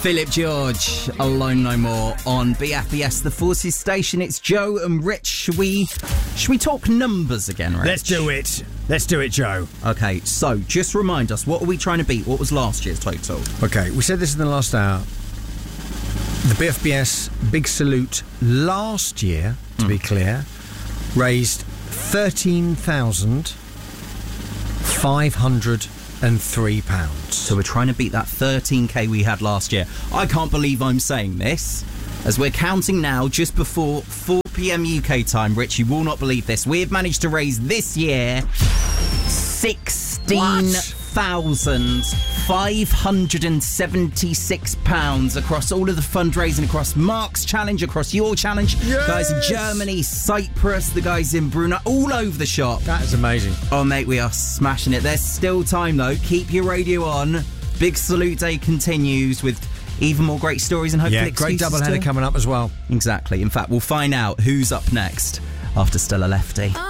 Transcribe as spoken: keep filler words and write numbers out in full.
Philip George, Alone No More on B F B S, the Forces station. It's Joe and Rich. Should we, should we talk numbers again, Rich? Let's do it. Let's do it, Joe. Okay, so just remind us, what are we trying to beat? What was last year's total? Okay, we said this in the last hour. The B F B S Big Salute last year, to mm. be clear, raised thirteen thousand five hundred three pounds. So we're trying to beat that thirteen k we had last year. I can't believe I'm saying this, as we're counting now just before four p.m. U K time. Rich, you will not believe this. We have managed to raise this year sixteen thousand five hundred seventy-six pounds across all of the fundraising, across Mark's challenge, across your challenge. Yes! Guys in Germany, Cyprus, the guys in Brunei, all over the shop. That is amazing. Oh, mate, we are smashing it. There's still time, though. Keep your radio on. Big Salute Day continues with even more great stories and hopefully yeah, great excuses doubleheader to... coming up as well. Exactly. In fact, we'll find out who's up next after Stella Lefty.